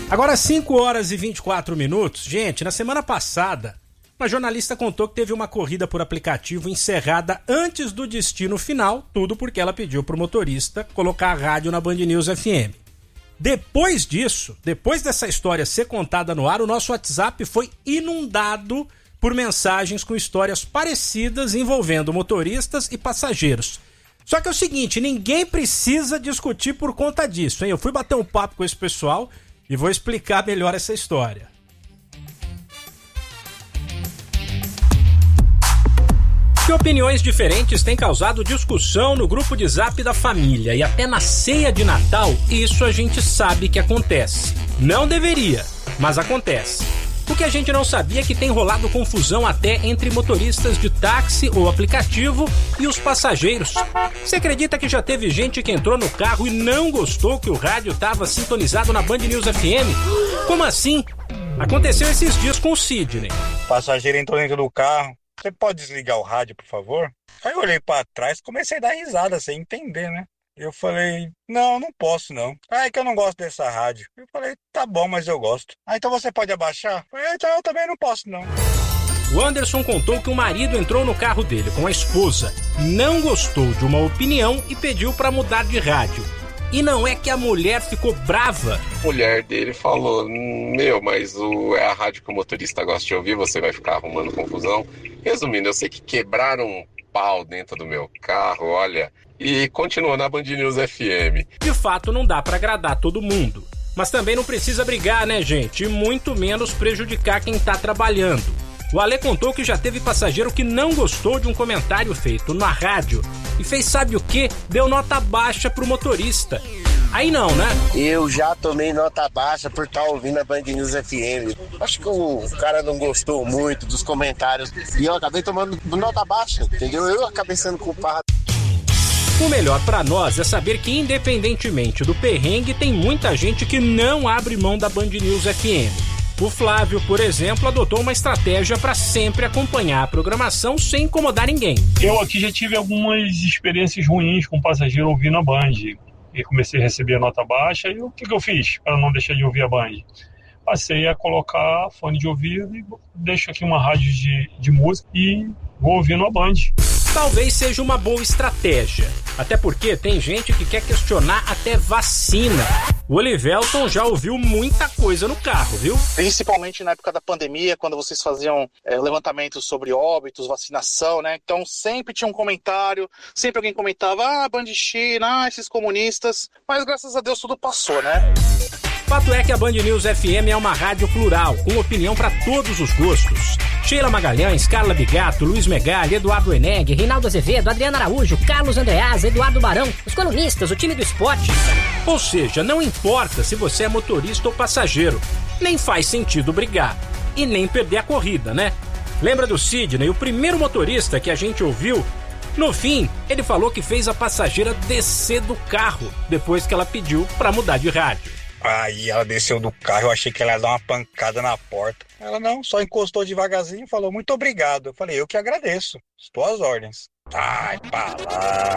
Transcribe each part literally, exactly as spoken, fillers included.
Agora cinco horas e vinte e quatro minutos. Gente, na semana passada, uma jornalista contou que teve uma corrida por aplicativo encerrada antes do destino final, tudo porque ela pediu pro motorista colocar a rádio na Band News F M. Depois disso, depois dessa história ser contada no ar, o nosso WhatsApp foi inundado por mensagens com histórias parecidas envolvendo motoristas e passageiros. Só que é o seguinte, ninguém precisa discutir por conta disso, hein? Eu fui bater um papo com esse pessoal e vou explicar melhor essa história. Que opiniões diferentes têm causado discussão no grupo de zap da família e até na ceia de Natal, isso a gente sabe que acontece. Não deveria, mas acontece. O que a gente não sabia é que tem rolado confusão até entre motoristas de táxi ou aplicativo e os passageiros. Você acredita que já teve gente que entrou no carro e não gostou que o rádio estava sintonizado na Band News F M? Como assim? Aconteceu esses dias com o Sidney. O passageiro entrou dentro do carro. Você pode desligar o rádio, por favor? Aí eu olhei pra trás, comecei a dar risada sem entender, né? Eu falei, não, não posso não. Ah, é que eu não gosto dessa rádio. Eu falei, tá bom, mas eu gosto. Ah, então você pode abaixar? Eu falei, então eu também não posso não. O Anderson contou que o marido entrou no carro dele com a esposa, não gostou de uma opinião e pediu pra mudar de rádio. E não é que a mulher ficou brava. A mulher dele falou, meu, mas o, é a rádio que o motorista gosta de ouvir, você vai ficar arrumando confusão. Resumindo, eu sei que quebraram um pau dentro do meu carro, olha, e continuou na Band News F M. De fato, não dá pra agradar todo mundo. Mas também não precisa brigar, né, gente? E muito menos prejudicar quem tá trabalhando. O Ale contou que já teve passageiro que não gostou de um comentário feito na rádio e fez sabe o quê? Deu nota baixa pro motorista. Aí não, né? Eu já tomei nota baixa por estar ouvindo a Band News F M. Acho que o cara não gostou muito dos comentários e eu acabei tomando nota baixa, entendeu? Eu acabei sendo culpado. O melhor pra nós é saber que, independentemente do perrengue, tem muita gente que não abre mão da Band News F M. O Flávio, por exemplo, adotou uma estratégia para sempre acompanhar a programação sem incomodar ninguém. Eu aqui já tive algumas experiências ruins com passageiro ouvindo a Band. E comecei a receber a nota baixa e o que, que eu fiz para não deixar de ouvir a Band? Passei a colocar fone de ouvido e deixo aqui uma rádio de, de música e vou ouvindo a Band. Talvez seja uma boa estratégia, até porque tem gente que quer questionar até vacina. O Olivelton já ouviu muita coisa no carro, viu? Principalmente na época da pandemia, quando vocês faziam é, levantamentos sobre óbitos, vacinação, né? Então sempre tinha um comentário, sempre alguém comentava, ah, Band China, ah, esses comunistas, mas graças a Deus tudo passou, né? Fato é que a Band News F M é uma rádio plural, com opinião para todos os gostos. Sheila Magalhães, Carla Bigato, Luiz Megali, Eduardo Eneg, Reinaldo Azevedo, Adriana Araújo, Carlos Andreas, Eduardo Barão, os colunistas, o time do esporte. Ou seja, não importa se você é motorista ou passageiro, nem faz sentido brigar e nem perder a corrida, né? Lembra do Sidney, o primeiro motorista que a gente ouviu? No fim, ele falou que fez a passageira descer do carro depois que ela pediu para mudar de rádio. Aí ela desceu do carro, eu achei que ela ia dar uma pancada na porta. Ela não, só encostou devagarzinho e falou, muito obrigado. Eu falei, eu que agradeço, estou às ordens. Ai, pra lá.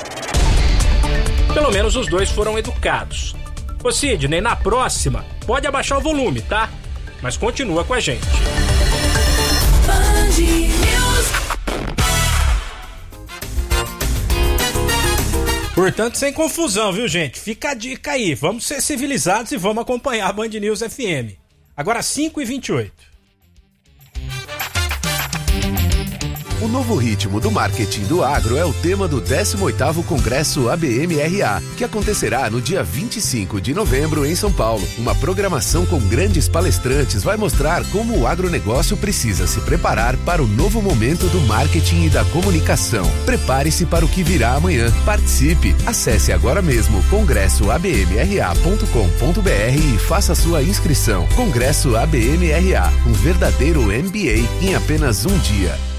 Pelo menos os dois foram educados. Ô Sidney, na próxima, pode abaixar o volume, tá? Mas continua com a gente. Portanto, sem confusão, viu, gente? Fica a dica aí. Vamos ser civilizados e vamos acompanhar a Band News F M. Agora cinco e vinte e oito. O novo ritmo do marketing do agro é o tema do décimo oitavo Congresso A B M R A, que acontecerá no dia vinte e cinco de novembro em São Paulo. Uma programação com grandes palestrantes vai mostrar como o agronegócio precisa se preparar para o novo momento do marketing e da comunicação. Prepare-se para o que virá amanhã. Participe! Acesse agora mesmo congresso a b m r a ponto com ponto b r e faça sua inscrição. Congresso A B M R A, um verdadeiro M B A em apenas um dia.